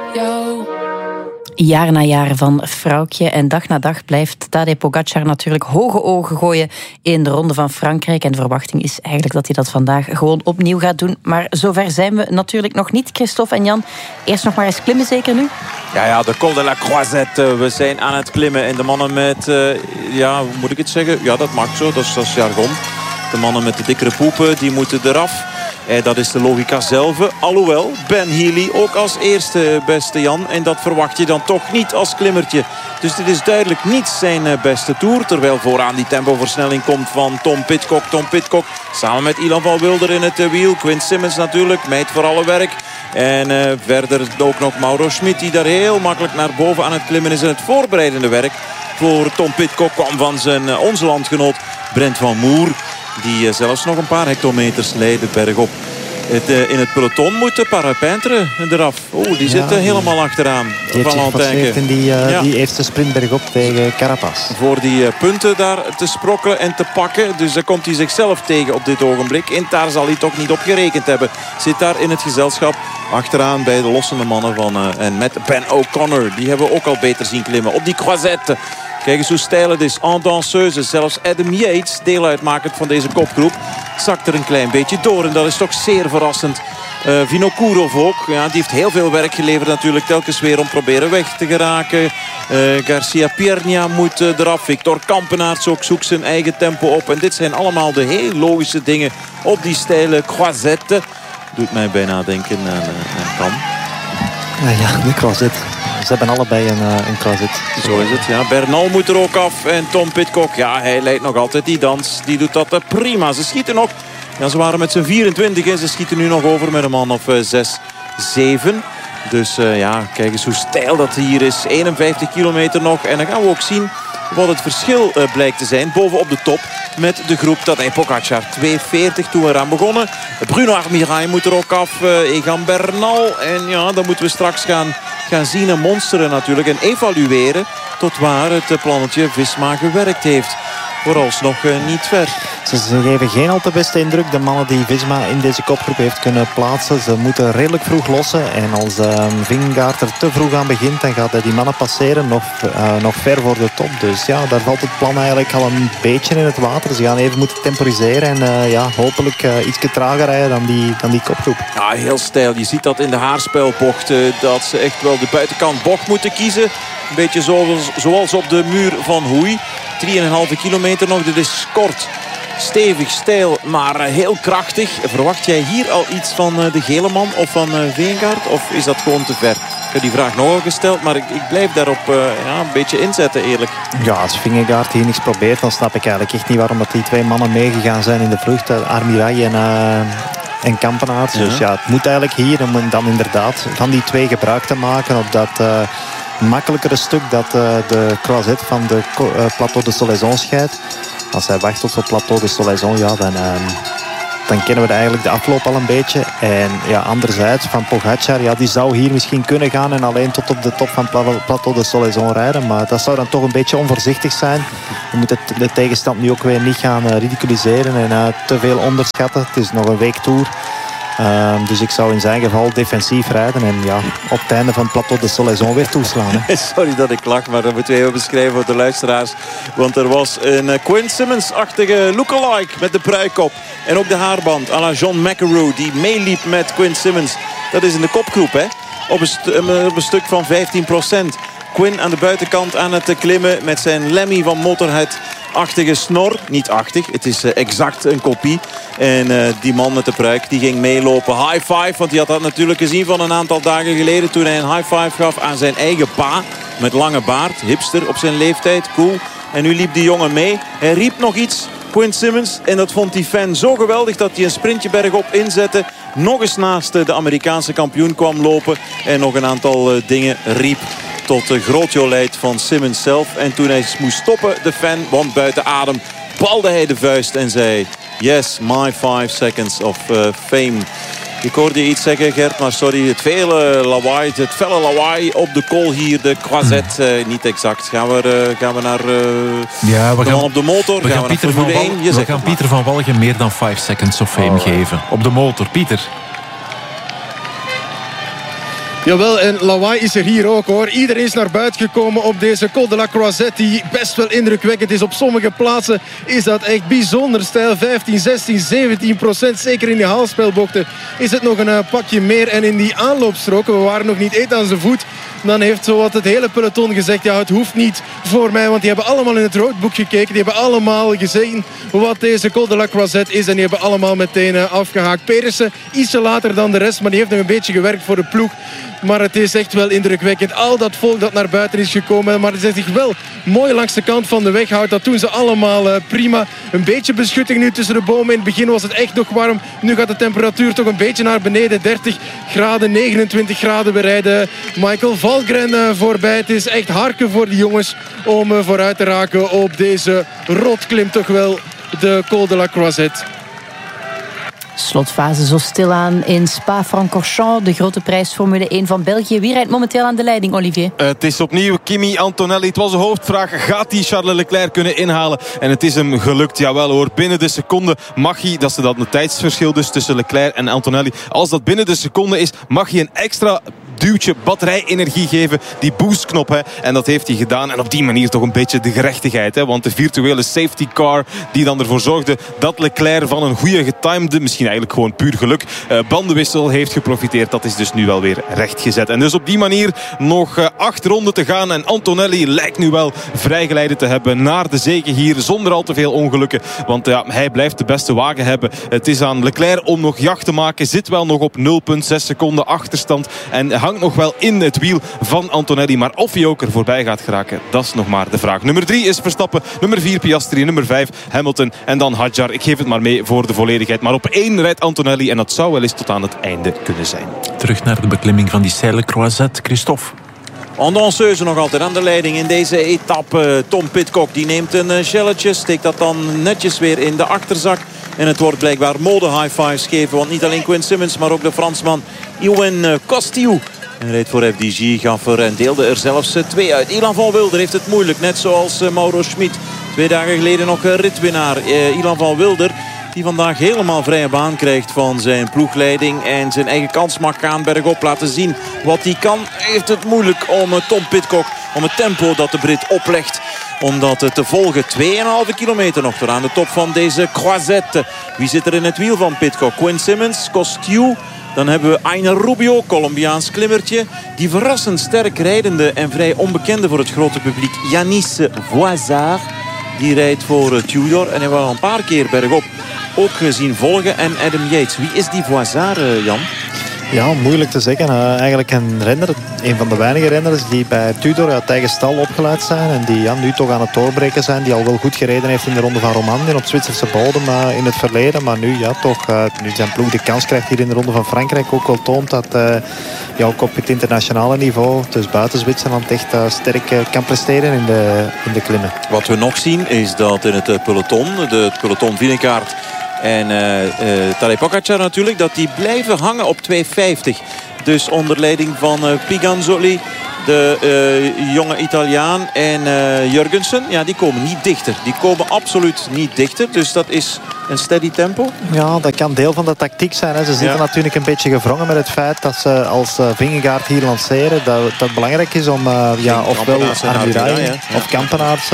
Jaar na jaar van Vrouwtje en dag na dag blijft Tadej Pogačar natuurlijk hoge ogen gooien in de Ronde van Frankrijk. En de verwachting is eigenlijk dat hij dat vandaag gewoon opnieuw gaat doen. Maar zover zijn we natuurlijk nog niet, Christophe en Jan. Eerst nog maar eens klimmen, zeker nu? Ja, de Col de la Croisette. We zijn aan het klimmen. En de mannen met, hoe moet ik het zeggen? Ja, dat mag zo, dat is jargon. De mannen met de dikkere poepen, die moeten eraf. Dat is de logica zelf. Alhoewel, Ben Healy ook als eerste, beste Jan. En dat verwacht je dan toch niet als klimmertje. Dus dit is duidelijk niet zijn beste Tour. Terwijl vooraan die tempoversnelling komt van Tom Pidcock. Tom Pidcock samen met Ilan van Wilder in het wiel. Quinn Simmons natuurlijk, meid voor alle werk. En verder ook nog Mauro Schmid die daar heel makkelijk naar boven aan het klimmen is. En het voorbereidende werk voor Tom Pidcock kwam van zijn onze landgenoot Brent van Moer. Die zelfs nog een paar hectometers leiden bergop. In het peloton moet de Parapintre eraf. Die zit helemaal achteraan. Die heeft zich geforceerd in die eerste sprint bergop tegen Carapaz. Voor die punten daar te sprokkelen en te pakken. Dus daar komt hij zichzelf tegen op dit ogenblik. En daar zal hij toch niet op gerekend hebben. Zit daar in het gezelschap achteraan bij de lossende mannen van... en met Ben O'Connor. Die hebben we ook al beter zien klimmen. Op die croisette. Kijk eens hoe stijl het is. En danseuse. Zelfs Adam Yates, deel uitmakend van deze kopgroep, zakt er een klein beetje door. En dat is toch zeer verrassend. Vinokourov ook. Ja, die heeft heel veel werk geleverd natuurlijk. Telkens weer om proberen weg te geraken. Garcia Piernia moet eraf. Victor Kampenaerts ook zoekt zijn eigen tempo op. En dit zijn allemaal de heel logische dingen op die steile croisette. Doet mij bijna denken aan Kam. Ja, de croisette. Ze hebben allebei een croisette. Zo is het, ja. Bernal moet er ook af. En Tom Pidcock, ja, hij leidt nog altijd die dans. Die doet dat prima. Ze schieten nog. Ja, ze waren met z'n 24 en ze schieten nu nog over met een man of 6, 7. Dus kijk eens hoe stijl dat hier is. 51 kilometer nog. En dan gaan we ook zien wat het verschil blijkt te zijn bovenop de top met de groep Tadej Pogačar. 2:40 toen we eraan begonnen. Bruno Armirail moet er ook af. Egan Bernal. En ja, dan moeten we straks gaan zien en monsteren natuurlijk. En evalueren tot waar het plannetje Visma gewerkt heeft. Vooralsnog niet ver. Ze geven geen al te beste indruk. De mannen die Visma in deze kopgroep heeft kunnen plaatsen. Ze moeten redelijk vroeg lossen. En als Vingegaard er te vroeg aan begint, dan gaat hij die mannen passeren. Nog ver voor de top. Dus ja, daar valt het plan eigenlijk al een beetje in het water. Ze gaan even moeten temporiseren. En hopelijk iets trager rijden dan die kopgroep. Ja, heel stijl. Je ziet dat in de haarspelbocht. Dat ze echt wel de buitenkant bocht moeten kiezen. Een beetje zoals op de muur van Hoei. 3,5 kilometer nog. Dit is kort, stevig, stijl, maar heel krachtig. Verwacht jij hier al iets van de gele man of van Vingegaard? Of is dat gewoon te ver? Ik heb die vraag nogal gesteld, maar ik blijf daarop een beetje inzetten, eerlijk. Ja, als Vingegaard hier niks probeert, dan snap ik eigenlijk echt niet waarom dat die twee mannen meegegaan zijn in de vlucht. Armirail en Kampenaerts. Ja. Dus ja, het moet eigenlijk hier om dan inderdaad van die twee gebruik te maken op dat makkelijkere stuk dat de croisette van de Plateau de Solaizon scheidt. Als hij wacht tot het Plateau de Solaizon, ja, dan kennen we eigenlijk de afloop al een beetje. En ja, anderzijds van Pogačar, ja, die zou hier misschien kunnen gaan en alleen tot op de top van Plateau de Solaizon rijden. Maar dat zou dan toch een beetje onvoorzichtig zijn. Je moet de tegenstand nu ook weer niet gaan ridiculiseren en te veel onderschatten. Het is nog een weektour. Dus ik zou in zijn geval defensief rijden en ja, op het einde van het Plateau de Solaizon weer toeslaan. Hè. Sorry dat ik lach, maar dat moeten we even beschrijven voor de luisteraars. Want er was een Quinn Simmons-achtige lookalike met de pruik op. En ook de haarband à la John McEnroe die meeliep met Quinn Simmons. Dat is in de kopgroep, hè? Op een stuk van 15%. Quinn aan de buitenkant aan het klimmen met zijn Lemmy van Motorhead-achtige snor. Niet achtig, het is exact een kopie. En die man met de pruik die ging meelopen. High five, want die had dat natuurlijk gezien van een aantal dagen geleden toen hij een high five gaf aan zijn eigen pa. Met lange baard, hipster op zijn leeftijd, cool. En nu liep die jongen mee. Hij riep nog iets, Quinn Simmons. En dat vond die fan zo geweldig dat hij een sprintje bergop inzette. Nog eens naast de Amerikaanse kampioen kwam lopen. En nog een aantal dingen riep. Tot groot jolijt van Simmons zelf. En toen hij moest stoppen, de fan, want buiten adem, balde hij de vuist en zei: yes, my 5 seconds of fame. Ik hoorde je iets zeggen, Gert, maar sorry. Het felle lawaai op de col hier, de croisette. Niet exact. Gaan we naar de man op de motor? We gaan Pieter van Walgen meer dan 5 seconds of fame geven. Op de motor, Pieter. Jawel, en lawaai is er hier ook hoor. Iedereen is naar buiten gekomen op deze Col de la Croisette, die best wel indrukwekkend is. Op sommige plaatsen is dat echt bijzonder stijl. 15, 16, 17%. Zeker in die haalspelbochten is het nog een pakje meer. En in die aanloopstroken, we waren nog niet eens aan zijn voet, dan heeft zowat het hele peloton gezegd, ja, het hoeft niet voor mij, want die hebben allemaal in het roodboek gekeken. Die hebben allemaal gezien wat deze Col de la Croisette is en die hebben allemaal meteen afgehaakt. Pedersen ietsje later dan de rest, maar die heeft nog een beetje gewerkt voor de ploeg. Maar het is echt wel indrukwekkend. Al dat volk dat naar buiten is gekomen. Maar het zich wel mooi langs de kant van de weg houdt. Dat doen ze allemaal prima. Een beetje beschutting nu tussen de bomen. In het begin was het echt nog warm. Nu gaat de temperatuur toch een beetje naar beneden. 30 graden, 29 graden bereiden. Michael Valgren voorbij. Het is echt harken voor die jongens om vooruit te raken op deze rotklim. Toch wel de Col de la Croisette. Slotfase zo stilaan in Spa-Francorchamps. De grote prijs Formule 1 van België. Wie rijdt momenteel aan de leiding, Olivier? Het is opnieuw Kimi Antonelli. Het was de hoofdvraag. Gaat hij Charles Leclerc kunnen inhalen? En het is hem gelukt. Jawel hoor. Binnen de seconde mag hij, dat is dat een tijdsverschil dus tussen Leclerc en Antonelli. Als dat binnen de seconde is, mag hij een extra duwtje batterijenergie geven. Die boostknop. Hè. En dat heeft hij gedaan. En op die manier toch een beetje de gerechtigheid. Hè. Want de virtuele safety car die dan ervoor zorgde dat Leclerc van een goede getimede, misschien eigenlijk gewoon puur geluk, bandenwissel heeft geprofiteerd. Dat is dus nu wel weer rechtgezet. En dus op die manier nog 8 ronden te gaan. En Antonelli lijkt nu wel vrijgeleide te hebben naar de zege hier. Zonder al te veel ongelukken. Want ja, hij blijft de beste wagen hebben. Het is aan Leclerc om nog jacht te maken. Zit wel nog op 0,6 seconden achterstand. En hangt nog wel in het wiel van Antonelli. Maar of hij ook er voorbij gaat geraken, dat is nog maar de vraag. Nummer 3 is Verstappen. Nummer 4 Piastri. Nummer 5 Hamilton. En dan Hadjar. Ik geef het maar mee voor de volledigheid. Maar op 1 rijdt Antonelli. En dat zou wel eens tot aan het einde kunnen zijn. Terug naar de beklimming van die Celle Croisette. Christophe. En danseuse nog altijd aan de leiding in deze etappe. Tom Pidcock die neemt een shelletje. Steekt dat dan netjes weer in de achterzak. En het wordt blijkbaar mode high fives geven. Want niet alleen Quinn Simmons, maar ook de Fransman Ewan Costiu. En reed voor FDG, gaffer en deelde er zelfs 2 uit. Ilan van Wilder heeft het moeilijk. Net zoals Mauro Schmid. 2 dagen geleden nog ritwinnaar. Ilan van Wilder, die vandaag helemaal vrije baan krijgt van zijn ploegleiding. En zijn eigen kans mag gaan bergop laten zien wat hij kan. Heeft het moeilijk om Tom Pidcock, om het tempo dat de Brit oplegt, om dat te volgen. 2,5 kilometer nog tot aan de top van deze Croisette. Wie zit er in het wiel van Pidcock? Quinn Simmons, Costiu. Dan hebben we Ainer Rubio, Colombiaans klimmertje. Die verrassend sterk rijdende en vrij onbekende voor het grote publiek Yanis Voisard. Die rijdt voor Tudor en hij wil al een paar keer bergop ook zien volgen. En Adam Yates. Wie is die Voisard, Jan? Ja, moeilijk te zeggen. Eigenlijk een renner, een van de weinige renners die bij Tudor uit eigen stal opgeleid zijn. En die nu toch aan het doorbreken zijn. Die al wel goed gereden heeft in de Ronde van Romandie op Zwitserse bodem in het verleden. Maar nu toch, nu zijn ploeg de kans krijgt hier in de Ronde van Frankrijk, ook wel toont dat ook op het internationale niveau, dus buiten Zwitserland, echt sterk kan presteren in de klimmen. Wat we nog zien is dat in het peloton Vingegaard en Tadej Pogačar natuurlijk, dat die blijven hangen op 2,50. Dus onder leiding van Piganzoli, de jonge Italiaan en Jurgensen. Ja, die komen niet dichter. Die komen absoluut niet dichter. Dus dat is een steady tempo. Ja, dat kan deel van de tactiek zijn. Hè. Ze zitten natuurlijk een beetje gevrongen met het feit dat ze als Vingegaard hier lanceren, dat het belangrijk is om ofwel Armirail of Kampenaerts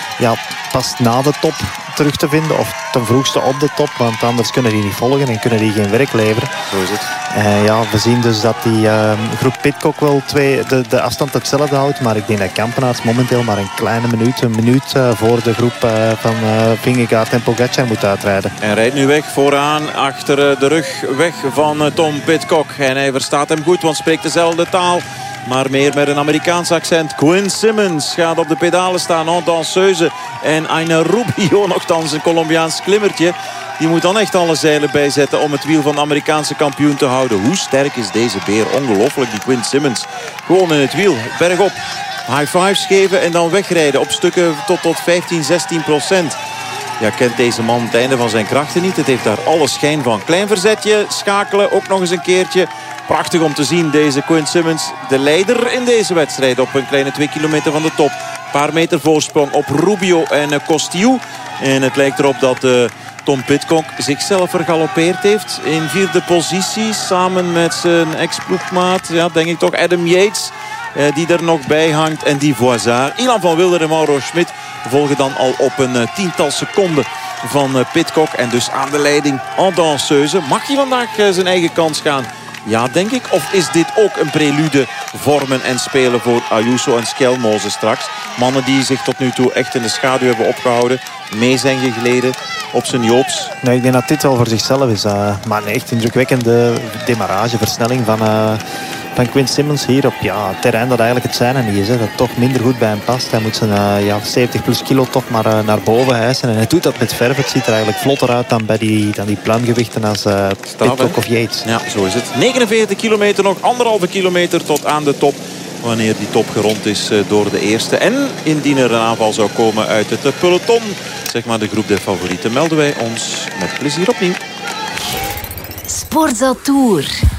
pas na de top terug te vinden, of ten vroegste op de top, want anders kunnen die niet volgen en kunnen die geen werk leveren. Zo is het. We zien dus dat die groep Pidcock wel de afstand hetzelfde houdt, maar ik denk dat Kampenaerts momenteel maar een minuut voor de groep van Vingegaard en Pogačar moet uitrijden. En rijdt nu weg vooraan, achter de rug weg van Tom Pidcock. En hij verstaat hem goed, want spreekt dezelfde taal, maar meer met een Amerikaans accent. Quinn Simmons gaat op de pedalen staan, en danseuse. En Ainer Rubio, nogthans een Colombiaans klimmertje, die moet dan echt alle zeilen bijzetten om het wiel van de Amerikaanse kampioen te houden. Hoe sterk is deze beer? Ongelooflijk, die Quinn Simmons. Gewoon in het wiel, bergop. High fives geven en dan wegrijden op stukken tot 15-16%. Ja, kent deze man het einde van zijn krachten niet. Het heeft daar alle schijn van. Klein verzetje, schakelen, ook nog eens een keertje. Prachtig om te zien, deze Quinn Simmons, de leider in deze wedstrijd, op een kleine 2 kilometer van de top. Een paar meter voorsprong op Rubio en Costiu. En het lijkt erop dat Tom Pidcock zichzelf vergalopeerd heeft. In 4e positie samen met zijn ex-ploegmaat. Ja, denk ik toch Adam Yates. Die er nog bij hangt. En die Voisard. Ilan van Wilder en Mauro Schmid volgen dan al op een 10-tal seconden van Pidcock. En dus aan de leiding en danseuse. Mag hij vandaag zijn eigen kans gaan? Ja, denk ik. Of is dit ook een prelude vormen en spelen voor Ayuso en Skelmoze straks? Mannen die zich tot nu toe echt in de schaduw hebben opgehouden. Mee zijn gegleden op zijn Joops. Nee, ik denk dat dit wel voor zichzelf is. Maar een echt indrukwekkende demarrage, versnelling van Quinn Simmons hier op het terrein dat eigenlijk het zijne niet is. Hè. Dat toch minder goed bij hem past. Hij moet zijn 70 plus kilo toch maar naar boven hijsen. En hij doet dat met verf. Het ziet er eigenlijk vlotter uit dan bij die pluimgewichten als Pidcock of Yates. Ja, zo is het. 49 kilometer nog. 1,5 kilometer tot aan de top. Wanneer die top gerond is door de eerste. En indien er een aanval zou komen uit het peloton. Zeg maar de groep der favorieten. Melden wij ons met plezier opnieuw. Sportza Tour.